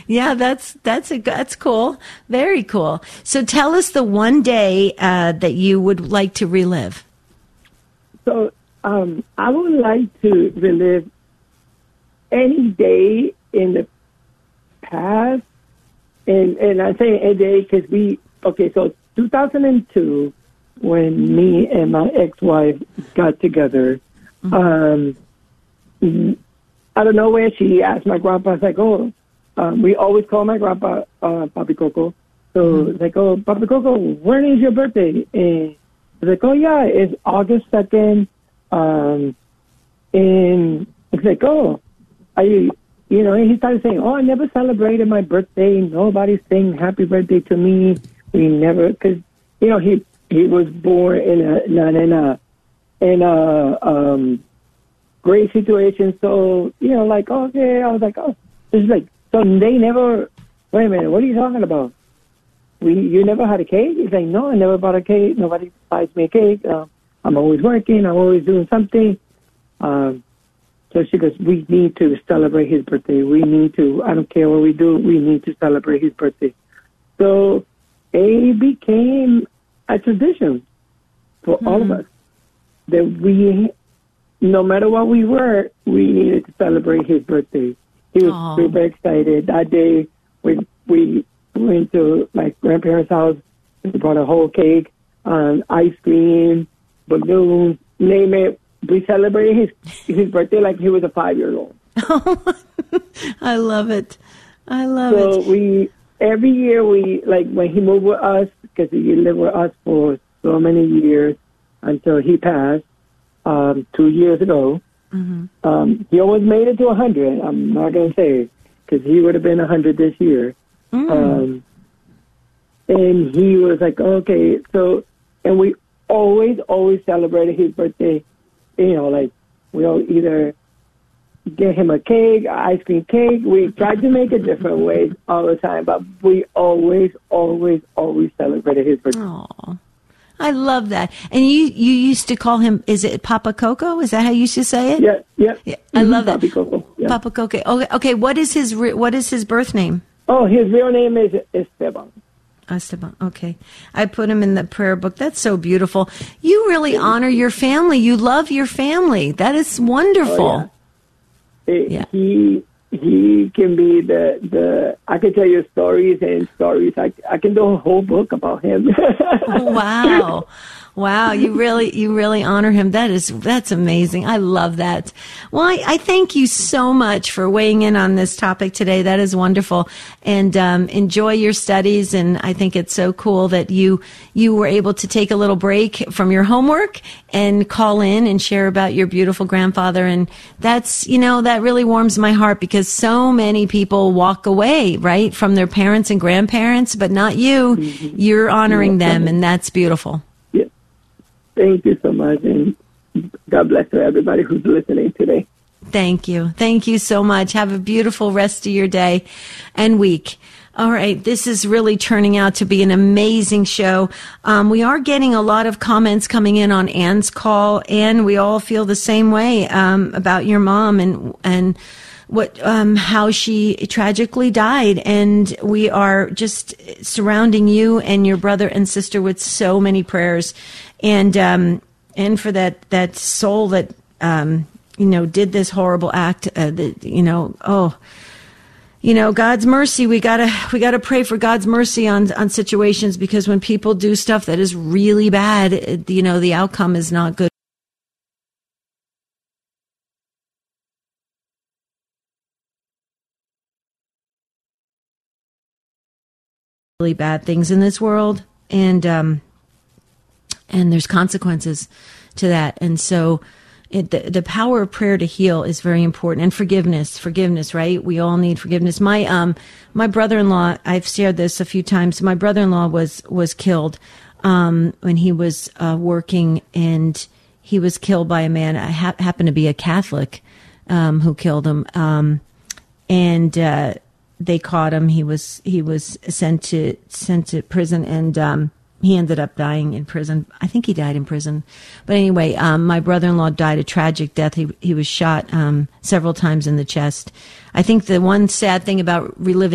Yeah, that's cool. Very cool. So tell us the one day that you would like to relive. So I would like to relive any day in the past, and I say any day because so 2002, when me and my ex-wife got together, out of nowhere, she asked my grandpa, it's like, we always call my grandpa Papi Coco. So it's like, Papi Coco, when is your birthday? And it's like, yeah, it's August 2nd. And it's like, and he started saying, I never celebrated my birthday. Nobody's saying happy birthday to me. We never, because, he was born in a great situation. So, okay, I was like, it's like, so they never, wait a minute, what are you talking about? You never had a cake? He's like, no, I never bought a cake. Nobody buys me a cake. I'm always working. I'm always doing something. So she goes, we need to celebrate his birthday. We need to, I don't care what we do, we need to celebrate his birthday. So it became a tradition for all of us that we, no matter what we were, we needed to celebrate his birthday. He was super excited. That day, we went to my grandparents' house. We brought a whole cake, ice cream, balloons, name it. We celebrated his birthday like he was a 5-year-old. I love it. So every year when he moved with us, because he lived with us for so many years until he passed 2 years ago. He always made it to 100. I'm not going to say, because he would have been 100 this year. And he was like, okay, so, and we always celebrated his birthday. We'll either get him a cake, an ice cream cake. We tried to make it different ways all the time, but we always celebrated his birthday. Oh, I love that. And you used to call him, is it Papa Coco? Is that how you used to say it? Yeah. I love that. Papi Coco. Yeah. Papa Coco. Okay. What is his birth name? Oh, his real name is Esteban. Esteban. Okay. I put him in the prayer book. That's so beautiful. You really honor your family. You love your family. That is wonderful. He can be the I can tell you stories and stories. I can do a whole book about him. Wow. You really honor him. That's amazing. I love that. Well, I thank you so much for weighing in on this topic today. That is wonderful. And enjoy your studies. And I think it's so cool that you were able to take a little break from your homework and call in and share about your beautiful grandfather. And that's, that really warms my heart, because so many people walk away, right, from their parents and grandparents, but not you. You're honoring them, and that's beautiful. Thank you so much, and God bless to everybody who's listening today. Thank you. Thank you so much. Have a beautiful rest of your day and week. All right. This is really turning out to be an amazing show. We are getting a lot of comments coming in on Anne's call, and we all feel the same way about your mom and what how she tragically died. And we are just surrounding you and your brother and sister with so many prayers. And for that soul that, did this horrible act, God's mercy, we gotta pray for God's mercy on situations, because when people do stuff that is really bad, the outcome is not good. Really bad things in this world. And there's consequences to that. And so the power of prayer to heal is very important. And forgiveness, right? We all need forgiveness. My brother-in-law, I've shared this a few times. My brother-in-law was killed, when he was, working, and he was killed by a man, happened to be a Catholic, who killed him. They caught him. He was sent to prison, and, he ended up dying in prison. I think he died in prison. But anyway, my brother-in-law died a tragic death. He was shot several times in the chest. I think the one sad thing about reliving